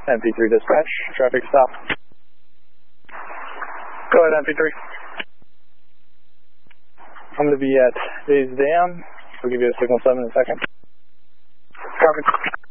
MP3 dispatch, traffic stop. Go ahead, MP3. I'm going to be at Days Dam. We'll give you a signal 7 in a second. Copy.